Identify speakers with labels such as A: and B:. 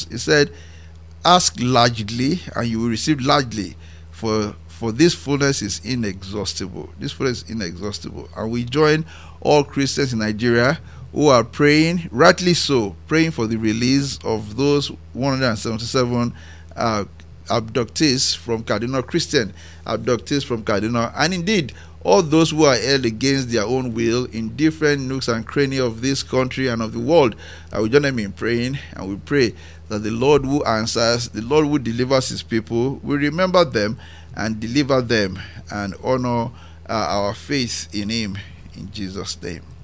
A: He said, ask largely and you will receive largely, for this fullness is inexhaustible. This fullness is inexhaustible. And we join all Christians in Nigeria who are praying, rightly so, praying for the release of those 177 abductees from Kaduna, Christian abductees from Kaduna, and indeed all those who are held against their own will in different nooks and crannies of this country and of the world. We join them in praying, and we pray that the Lord who answers, the Lord who delivers his people, will remember them and deliver them and honor our faith in him, in Jesus' name.